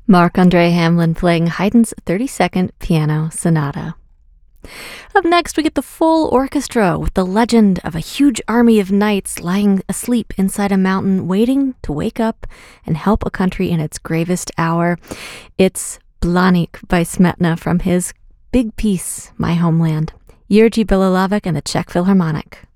Marc-André Hamelin playing Haydn's 32nd Piano Sonata. Up next, we get the full orchestra with the legend of a huge army of knights lying asleep inside a mountain, waiting to wake up and help a country in its gravest hour. It's Blanik by Smetana from his big piece, My Homeland. Jiří Bilolavek and the Czech Philharmonic.